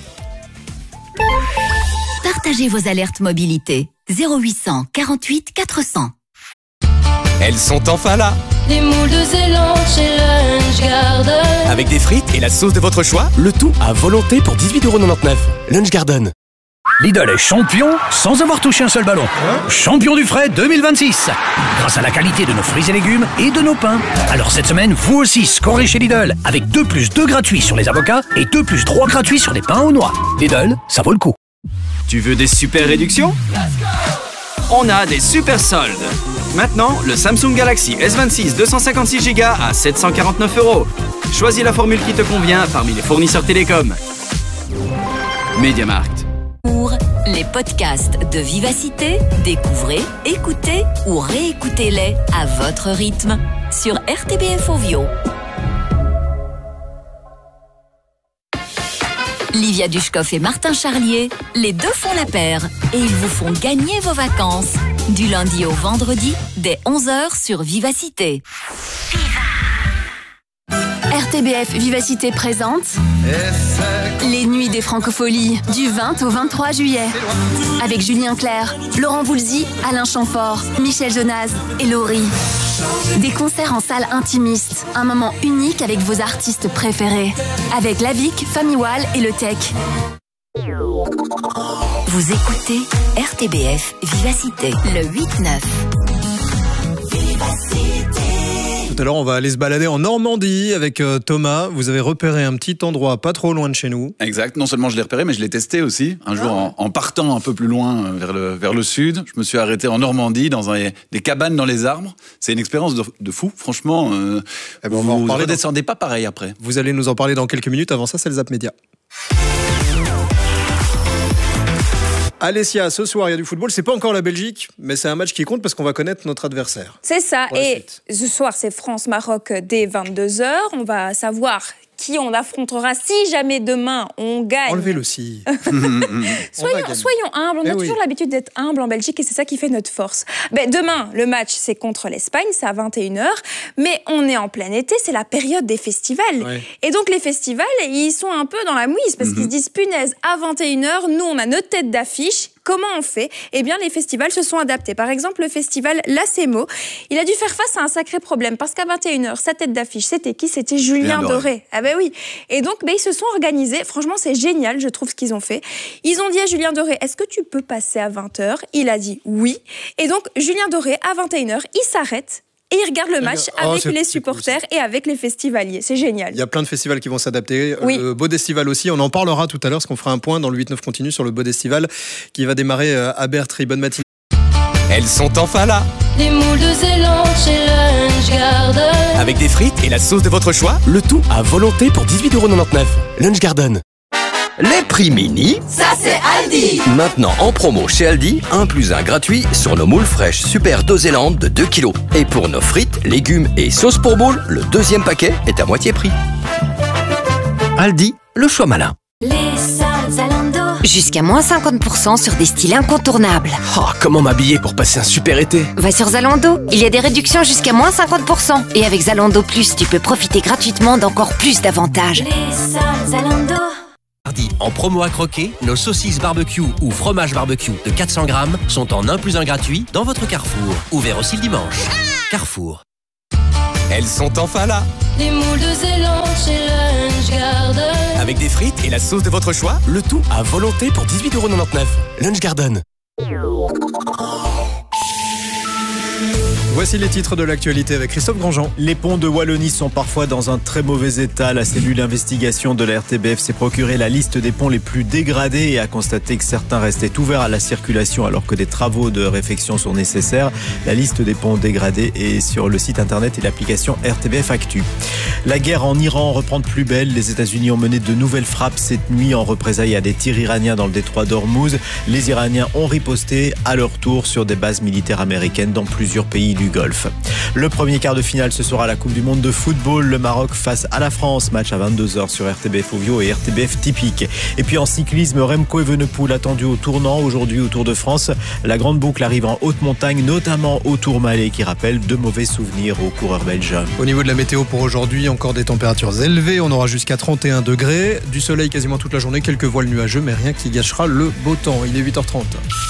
Speaker 4: Partagez vos alertes mobilité. zéro huit cent quarante-huit quatre cents.
Speaker 23: Elles sont enfin là.
Speaker 24: Les moules de Zélande chez Lunch Garden.
Speaker 23: Avec des frites et la sauce de votre choix, le tout à volonté pour dix-huit euros quatre-vingt-dix-neuf. Lunch Garden.
Speaker 25: Lidl est champion sans avoir touché un seul ballon. Champion du frais deux mille vingt-six. Grâce à la qualité de nos fruits et légumes et de nos pains. Alors cette semaine, vous aussi scorez chez Lidl avec deux plus deux gratuits sur les avocats et deux plus trois gratuits sur les pains aux noix. Lidl, ça vaut le coup.
Speaker 23: Tu veux des super réductions ? On a des super soldes. Maintenant, le Samsung Galaxy S vingt-six deux cent cinquante-six giga à sept cent quarante-neuf euros. Choisis la formule qui te convient parmi les fournisseurs télécoms. MediaMarkt.
Speaker 4: Pour les podcasts de Vivacité, découvrez, écoutez ou réécoutez-les à votre rythme sur R T B F Ovio. Livia Dushkov et Martin Charlier, les deux font la paire et ils vous font gagner vos vacances. Du lundi au vendredi, dès onze heures sur Vivacité. R T B F Vivacité présente les Nuits des Francopholies du vingt au vingt-trois juillet avec Julien Clerc, Laurent Voulzy, Alain Chamfort, Michel Jonas et Laurie. Des concerts en salle intimiste, un moment unique avec vos artistes préférés, avec Lavic, Famiwal et Le Tech. Vous écoutez R T B F Vivacité, le huit neuf.
Speaker 1: Tout à l'heure, on va aller se balader en Normandie avec euh, Thomas. Vous avez repéré un petit endroit pas trop loin de chez nous.
Speaker 2: Exact. Non seulement je l'ai repéré, mais je l'ai testé aussi. Un jour, en, en partant un peu plus loin vers le, vers le sud, je me suis arrêté en Normandie, dans un, des cabanes dans les arbres. C'est une expérience de, de fou. Franchement, euh, eh ben, vous ne redescendez dans... pas pareil après.
Speaker 1: Vous allez nous en parler dans quelques minutes. Avant ça, c'est le Zap Média. Alessia, ce soir, il y a du football. C'est pas encore la Belgique, mais c'est un match qui compte parce qu'on va connaître notre adversaire.
Speaker 26: C'est ça. Et ce soir, c'est France-Maroc dès vingt-deux heures. On va savoir qui on affrontera si jamais demain on gagne.
Speaker 1: Enlevez le si.
Speaker 26: soyons, soyons humbles. On eh a oui. toujours l'habitude d'être humble en Belgique et c'est ça qui fait notre force. Ben, demain, le match, c'est contre l'Espagne, c'est à vingt et une heures. Mais on est en plein été, c'est la période des festivals. Ouais. Et donc, les festivals, ils sont un peu dans la mouise parce mm-hmm. qu'ils se disent, punaise, à vingt et une heures, nous, on a notre tête d'affiche. Comment on fait ? Eh bien, les festivals se sont adaptés. Par exemple, le festival Lacemo, il a dû faire face à un sacré problème parce qu'à vingt et une heures, sa tête d'affiche, c'était qui ? C'était Julien Doré. Doré. Ah ben oui. Et donc, ben, ils se sont organisés. Franchement, c'est génial, je trouve, ce qu'ils ont fait. Ils ont dit à Julien Doré, est-ce que tu peux passer à vingt heures ? Il a dit oui. Et donc, Julien Doré, à vingt et une heures, il s'arrête. Et ils regardent le match oh, avec les supporters cool, et avec les festivaliers. C'est génial.
Speaker 1: Il y a plein de festivals qui vont s'adapter.
Speaker 26: Oui.
Speaker 1: Le Bodestival aussi. On en parlera tout à l'heure, parce qu'on fera un point dans le huit neuf continu sur le Bodestival qui va démarrer à Bertry. Bonne matinée.
Speaker 23: Elles sont enfin là.
Speaker 24: Les moules de Zélande chez Lunch Garden.
Speaker 7: Avec des frites et la sauce de votre choix, le tout à volonté pour dix-huit euros quatre-vingt-dix-neuf. Lunch Garden.
Speaker 8: Les prix mini,
Speaker 24: ça c'est Aldi.
Speaker 8: Maintenant en promo chez Aldi, un plus un gratuit sur nos moules fraîches Super de Zélande de deux kilos. Et pour nos frites, légumes et sauces pour moules, le deuxième paquet est à moitié prix. Aldi, le choix malin.
Speaker 24: Les soldes Zalando.
Speaker 9: Jusqu'à moins cinquante pour cent sur des styles incontournables.
Speaker 7: Oh, comment m'habiller pour passer un super été?
Speaker 9: Va sur Zalando, il y a des réductions jusqu'à moins cinquante pour cent. Et avec Zalando Plus, tu peux profiter gratuitement d'encore plus d'avantages.
Speaker 24: Les soldes Zalando.
Speaker 8: Mardi, en promo à croquer, nos saucisses barbecue ou fromage barbecue de quatre cents grammes sont en un plus un gratuit dans votre Carrefour. Ouvert aussi le dimanche. Carrefour.
Speaker 7: Elles sont enfin là.
Speaker 24: Les moules de Zélande chez Lunch Garden.
Speaker 7: Avec des frites et la sauce de votre choix, le tout à volonté pour dix-huit euros quatre-vingt-dix-neuf. Lunch Garden.
Speaker 1: Voici les titres de l'actualité avec Christophe Grandjean.
Speaker 3: Les ponts de Wallonie sont parfois dans un très mauvais état. La cellule d'investigation de la R T B F s'est procuré la liste des ponts les plus dégradés et a constaté que certains restaient ouverts à la circulation alors que des travaux de réfection sont nécessaires. La liste des ponts dégradés est sur le site internet et l'application R T B F Actu. La guerre en Iran reprend de plus belle. Les États-Unis ont mené de nouvelles frappes cette nuit en représailles à des tirs iraniens dans le détroit d'Ormuz. Les Iraniens ont riposté à leur tour sur des bases militaires américaines dans plusieurs pays du Golfe. Le premier quart de finale, ce sera la Coupe du Monde de football. Le Maroc face à la France. Match à vingt-deux heures sur R T B F Ovio et R T B F Typique. Et puis en cyclisme, Remco Evenepoel attendu au tournant aujourd'hui au Tour de France. La grande boucle arrive en haute montagne, notamment au Tourmalet, qui rappelle de mauvais souvenirs aux coureurs belges.
Speaker 1: Au niveau de la météo pour aujourd'hui, encore des températures élevées. On aura jusqu'à trente et un degrés. Du soleil quasiment toute la journée. Quelques voiles nuageux, mais rien qui gâchera le beau temps. Il est huit heures trente.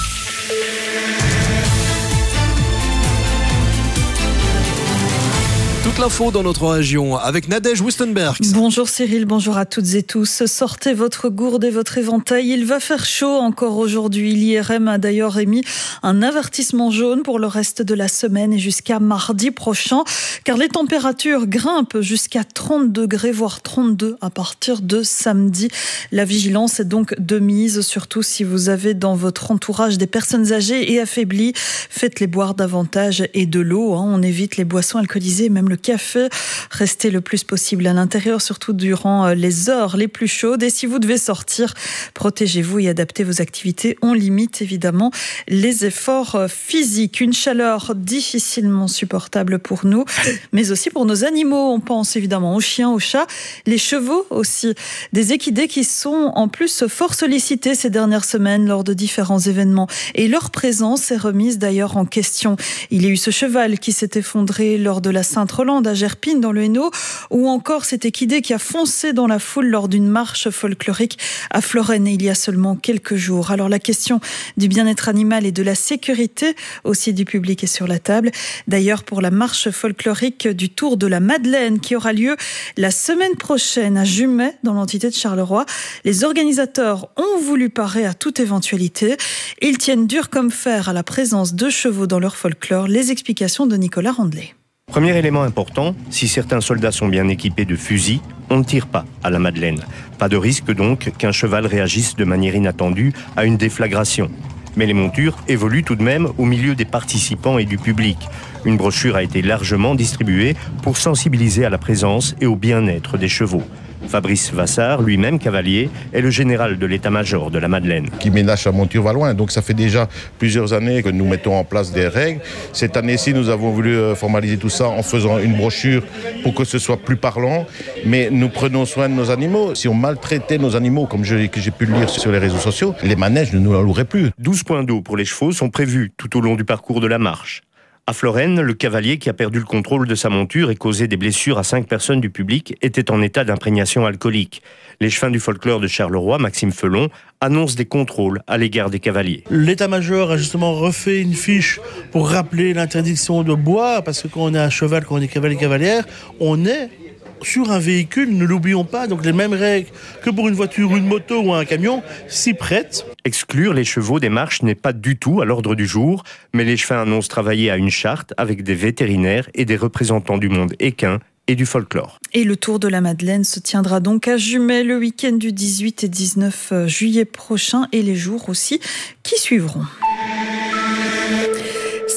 Speaker 1: Toute l'info dans notre région avec Nadège Wustenberg.
Speaker 10: Bonjour Cyril, bonjour à toutes et tous. Sortez votre gourde et votre éventail. Il va faire chaud encore aujourd'hui. L'I R M a d'ailleurs émis un avertissement jaune pour le reste de la semaine et jusqu'à mardi prochain, car les températures grimpent jusqu'à trente degrés, voire trente-deux à partir de samedi. La vigilance est donc de mise, surtout si vous avez dans votre entourage des personnes âgées et affaiblies. Faites-les boire davantage et de l'eau. Hein. On évite les boissons alcoolisées, même le café. Restez le plus possible à l'intérieur, surtout durant les heures les plus chaudes. Et si vous devez sortir, protégez-vous et adaptez vos activités. On limite évidemment les efforts physiques. Une chaleur difficilement supportable pour nous, mais aussi pour nos animaux. On pense évidemment aux chiens, aux chats, les chevaux aussi. Des équidés qui sont en plus fort sollicités ces dernières semaines lors de différents événements. Et leur présence est remise d'ailleurs en question. Il y a eu ce cheval qui s'est effondré lors de la Sainte-Rolande à Gerpine dans le Hainaut, ou encore cet équidé qui a foncé dans la foule lors d'une marche folklorique à Florène il y a seulement quelques jours. Alors la question du bien-être animal et de la sécurité aussi du public est sur la table. D'ailleurs, pour la marche folklorique du Tour de la Madeleine qui aura lieu la semaine prochaine à Jumet dans l'entité de Charleroi, les organisateurs ont voulu parer à toute éventualité. Ils tiennent dur comme fer à la présence de chevaux dans leur folklore. Les explications de Nicolas Rondelet.
Speaker 11: Premier élément important, si certains soldats sont bien équipés de fusils, on ne tire pas à la Madeleine. Pas de risque donc qu'un cheval réagisse de manière inattendue à une déflagration. Mais les montures évoluent tout de même au milieu des participants et du public. Une brochure a été largement distribuée pour sensibiliser à la présence et au bien-être des chevaux. Fabrice Vassard, lui-même cavalier, est le général de l'état-major de la Madeleine.
Speaker 12: Qui ménage sa monture va loin, donc ça fait déjà plusieurs années que nous mettons en place des règles. Cette année-ci, nous avons voulu formaliser tout ça en faisant une brochure pour que ce soit plus parlant, mais nous prenons soin de nos animaux. Si on maltraitait nos animaux, comme je, que j'ai pu le lire sur les réseaux sociaux, les manèges ne nous loueraient plus.
Speaker 11: douze points d'eau pour les chevaux sont prévus tout au long du parcours de la marche. À Florène, le cavalier qui a perdu le contrôle de sa monture et causé des blessures à cinq personnes du public était en état d'imprégnation alcoolique. L'échevin du folklore de Charleroi, Maxime Felon, annonce des contrôles à l'égard des cavaliers.
Speaker 27: L'état-major a justement refait une fiche pour rappeler l'interdiction de boire, parce que quand on est à cheval, quand on est cavalier cavalière, on est sur un véhicule, ne l'oublions pas, donc les mêmes règles que pour une voiture, une moto ou un camion s'y prêtent.
Speaker 11: Exclure les chevaux des marches n'est pas du tout à l'ordre du jour, mais l'échevin annonce travailler à une charte avec des vétérinaires et des représentants du monde équin et du folklore.
Speaker 10: Et le Tour de la Madeleine se tiendra donc à Jumet le week-end du dix-huit et dix-neuf juillet prochain et les jours aussi qui suivront.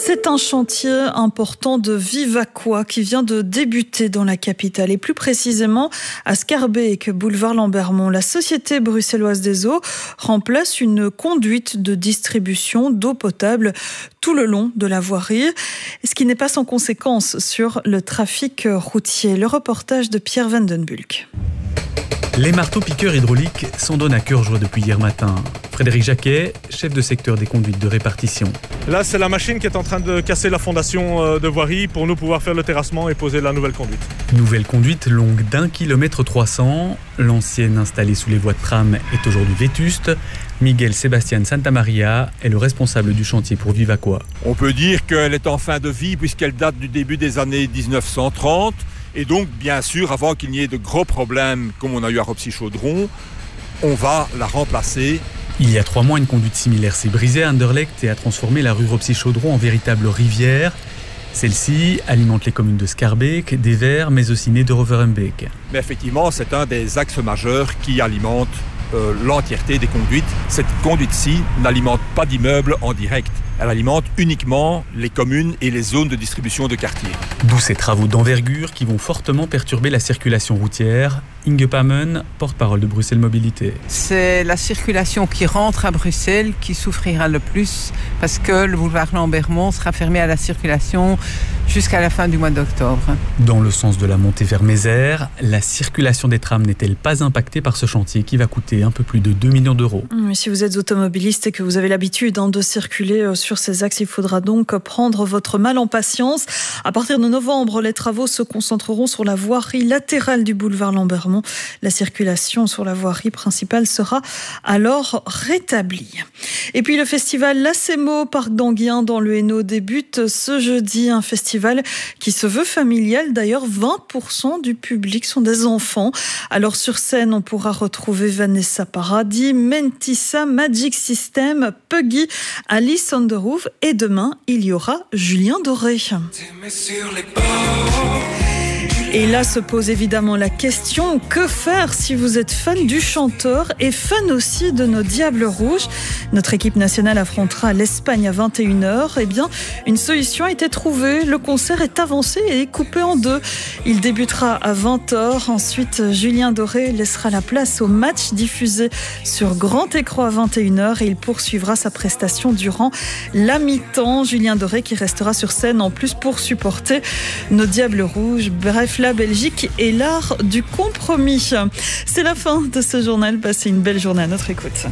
Speaker 10: C'est un chantier important de Vivaquois qui vient de débuter dans la capitale et plus précisément à Schaerbeek, boulevard Lambermont. La Société bruxelloise des eaux remplace une conduite de distribution d'eau potable tout le long de la voirie, ce qui n'est pas sans conséquence sur le trafic routier. Le reportage de Pierre Van den Bulck.
Speaker 6: Les marteaux-piqueurs hydrauliques s'en donnent à cœur joie depuis hier matin. Frédéric Jacquet, chef de secteur des conduites de répartition.
Speaker 13: Là, c'est la machine qui est en train de casser la fondation de voirie pour nous pouvoir faire le terrassement et poser la nouvelle conduite.
Speaker 6: Nouvelle conduite longue d'un kilomètre trois cents. L'ancienne installée sous les voies de tram est aujourd'hui vétuste. Miguel Sébastien Santamaria est le responsable du chantier pour Vivaquois.
Speaker 14: On peut dire qu'elle est en fin de vie puisqu'elle date du début des années dix-neuf cent trente. Et donc, bien sûr, avant qu'il n'y ait de gros problèmes comme on a eu à Ropsy-Chaudron, on va la remplacer.
Speaker 6: Il y a trois mois, une conduite similaire s'est brisée à Anderlecht et a transformé la rue Ropsy-Chaudron en véritable rivière. Celle-ci alimente les communes de Schaerbeek, d'Evere, mais aussi Nederoverenbeek.
Speaker 14: Mais effectivement, c'est un des axes majeurs qui alimente euh, l'entièreté des conduites. Cette conduite-ci n'alimente pas d'immeubles en direct. Elle alimente uniquement les communes et les zones de distribution de quartier.
Speaker 6: D'où ces travaux d'envergure qui vont fortement perturber la circulation routière. Inge Pammen, porte-parole de Bruxelles Mobilité.
Speaker 15: C'est la circulation qui rentre à Bruxelles qui souffrira le plus parce que le boulevard Lambermont sera fermé à la circulation jusqu'à la fin du mois d'octobre.
Speaker 6: Dans le sens de la montée vers Mézère, la circulation des trams n'est-elle pas impactée par ce chantier qui va coûter un peu plus de deux millions d'euros.
Speaker 10: Si vous êtes automobiliste et que vous avez l'habitude hein, de circuler sur ces axes, il faudra donc prendre votre mal en patience. À partir de novembre, les travaux se concentreront sur la voirie latérale du boulevard Lambermont. La circulation sur la voirie principale sera alors rétablie. Et puis le festival Lacemo Parc d'Anguien dans le Hainaut débute ce jeudi. Un festival qui se veut familial. D'ailleurs, vingt pour cent du public sont des enfants. Alors sur scène, on pourra retrouver Vanessa Paradis, Mentissa, Magic System, Puggy, Alice on the Roof. Et demain, il y aura Julien Doré. Et là se pose évidemment la question, que faire si vous êtes fan du chanteur et fan aussi de nos Diables Rouges ? Notre équipe nationale affrontera l'Espagne à vingt et une heures. Eh bien, une solution a été trouvée. Le concert est avancé et coupé en deux. Il débutera à vingt heures. Ensuite, Julien Doré laissera la place au match diffusé sur grand écran à vingt et une heures et il poursuivra sa prestation durant la mi-temps. Julien Doré qui restera sur scène en plus pour supporter nos Diables Rouges. Bref, la Belgique et l'art du compromis. C'est la fin de ce journal. Passez une belle journée à notre écoute.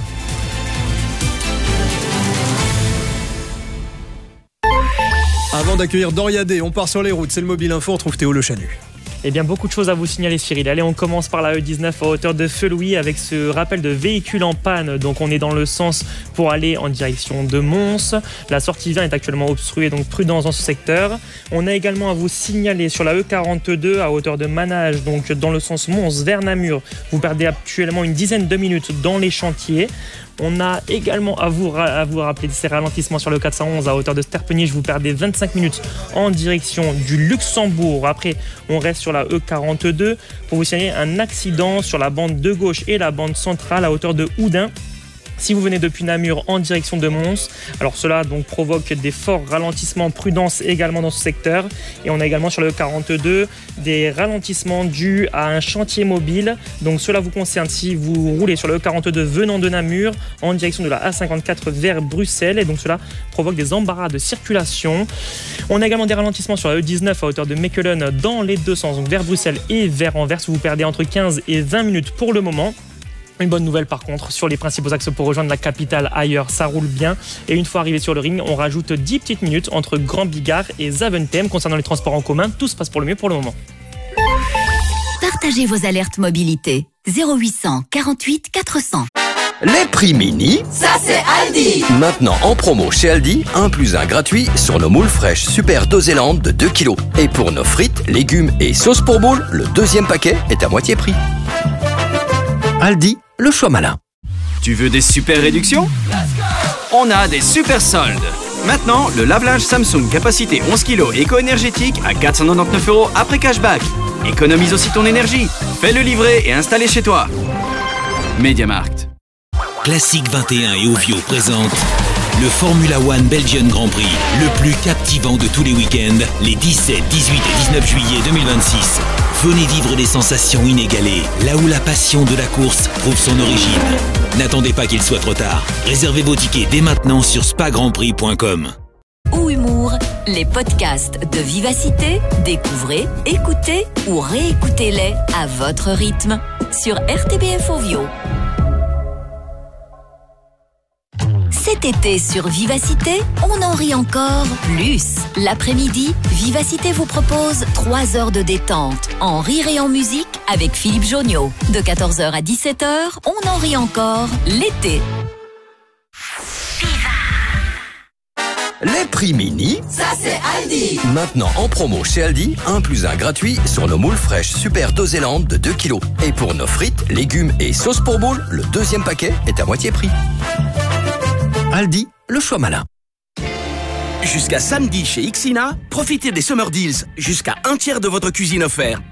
Speaker 1: Avant d'accueillir Doria D, on part sur les routes. C'est le Mobile Info, on retrouve Théo Le Chanu.
Speaker 5: Eh bien, beaucoup de choses à vous signaler, Cyril. Allez, on commence par la E dix-neuf à hauteur de Feu-Louis avec ce rappel de véhicules en panne. Donc, on est dans le sens pour aller en direction de Mons. La sortie vingt est actuellement obstruée, donc prudence dans ce secteur. On a également à vous signaler sur la E quarante-deux à hauteur de Manage, donc dans le sens Mons vers Namur. Vous perdez actuellement une dizaine de minutes dans les chantiers. On a également à vous, à vous rappeler ces ralentissements sur le quatre cent onze à hauteur de Sterpenich. Vous perdez vingt-cinq minutes en direction du Luxembourg. Après, on reste sur la E quarante-deux pour vous signaler un accident sur la bande de gauche et la bande centrale à hauteur de Houdin. Si vous venez depuis Namur en direction de Mons, alors cela donc provoque des forts ralentissements, prudence également dans ce secteur. Et on a également sur le quarante-deux des ralentissements dus à un chantier mobile. Donc cela vous concerne si vous roulez sur le quarante-deux venant de Namur en direction de la A cinquante-quatre vers Bruxelles. Et donc cela provoque des embarras de circulation. On a également des ralentissements sur la E dix-neuf à hauteur de Mechelen dans les deux sens, donc vers Bruxelles et vers Anvers. Vous perdez entre quinze et vingt minutes pour le moment. Une bonne nouvelle par contre, sur les principaux axes pour rejoindre la capitale ailleurs, ça roule bien. Et une fois arrivé sur le ring, on rajoute dix petites minutes entre Grand Bigard et Zaventem. Concernant les transports en commun, tout se passe pour le mieux pour le moment.
Speaker 4: Partagez vos alertes mobilité. zéro huit cent quarante-huit quatre cents.
Speaker 8: Les prix mini,
Speaker 4: ça c'est Aldi.
Speaker 8: Maintenant en promo chez Aldi, un plus un gratuit sur nos moules fraîches Super Doséland de deux kilos. Et pour nos frites, légumes et sauces pour boules, le deuxième paquet est à moitié prix. Aldi, le choix malin.
Speaker 23: Tu veux des super réductions ? On a des super soldes. Maintenant, le lave-linge Samsung capacité onze kilos éco-énergétique à quatre cent quatre-vingt-dix-neuf euros après cashback. Économise aussi ton énergie. Fais-le livrer et installer chez toi. Mediamarkt.
Speaker 16: Classique vingt et un et Ovio présente le Formula One Belgian Grand Prix, le plus captivant de tous les week-ends, les dix-sept, dix-huit et dix-neuf juillet deux mille vingt-six. Venez vivre des sensations inégalées, là où la passion de la course trouve son origine. N'attendez pas qu'il soit trop tard. Réservez vos tickets dès maintenant sur spa grand prix point com.
Speaker 17: Ou Humour, les podcasts de Vivacité, découvrez, écoutez ou réécoutez-les à votre rythme sur R T B F Ovio. Cet été sur Vivacité, on en rit encore plus. L'après-midi, Vivacité vous propose trois heures de détente, en rire et en musique avec Philippe Jonniot. De quatorze heures à dix-sept heures, on en rit encore l'été.
Speaker 8: Les prix mini,
Speaker 17: ça c'est Aldi.
Speaker 8: Maintenant en promo chez Aldi, un plus un gratuit sur nos moules fraîches Super Dosélande de deux kilos. Et pour nos frites, légumes et sauces pour boules, le deuxième paquet est à moitié prix. Aldi, le choix malin.
Speaker 7: Jusqu'à samedi chez Ixina, profitez des Summer Deals. Jusqu'à un tiers de votre cuisine offert.